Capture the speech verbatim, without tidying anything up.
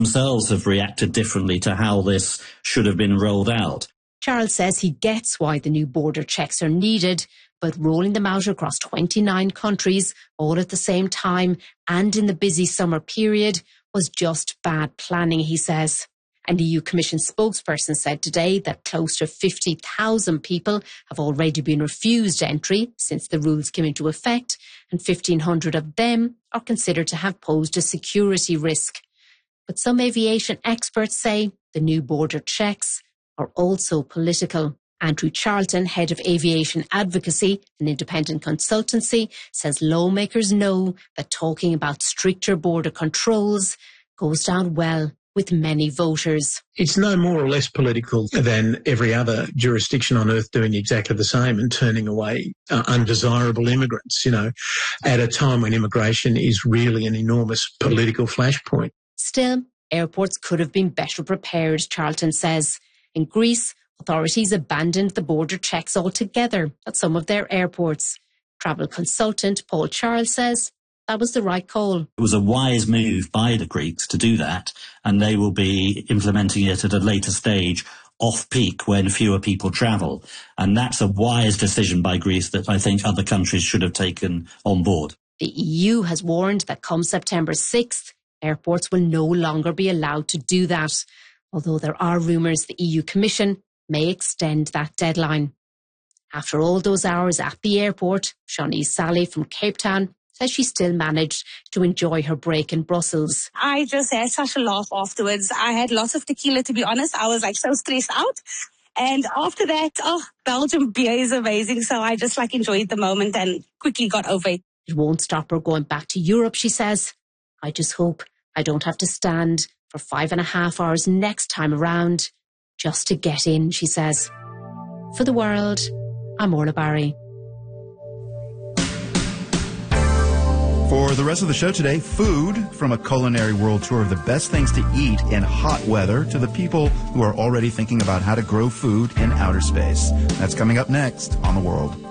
themselves have reacted differently to how this should have been rolled out. Charles says he gets why the new border checks are needed, but rolling them out across twenty-nine countries, all at the same time and in the busy summer period, was just bad planning, he says. An E U Commission spokesperson said today that close to fifty thousand people have already been refused entry since the rules came into effect, and fifteen hundred of them are considered to have posed a security risk. But some aviation experts say the new border checks are also political. Andrew Charlton, head of aviation advocacy, an independent consultancy, says lawmakers know that talking about stricter border controls goes down well with many voters. It's no more or less political than every other jurisdiction on earth doing exactly the same and turning away uh, undesirable immigrants, you know, at a time when immigration is really an enormous political flashpoint. Still, airports could have been better prepared, Charlton says. In Greece, authorities abandoned the border checks altogether at some of their airports. Travel consultant Paul Charles says that was the right call. It was a wise move by the Greeks to do that, and they will be implementing it at a later stage, off-peak, when fewer people travel. And that's a wise decision by Greece that I think other countries should have taken on board. The E U has warned that come September sixth, airports will no longer be allowed to do that, although there are rumours the E U Commission may extend that deadline. After all those hours at the airport, Shawnee's Sally from Cape Town says she still managed to enjoy her break in Brussels. I just had such a laugh afterwards. I had lots of tequila, to be honest. I was like so stressed out. And after that, oh, Belgium beer is amazing. So I just like enjoyed the moment and quickly got over it. It won't stop her going back to Europe, she says. I just hope I don't have to stand for five and a half hours next time around just to get in, she says. For The World, I'm Orla Barry. For the rest of the show today, food, from a culinary world tour of the best things to eat in hot weather to the people who are already thinking about how to grow food in outer space. That's coming up next on The World.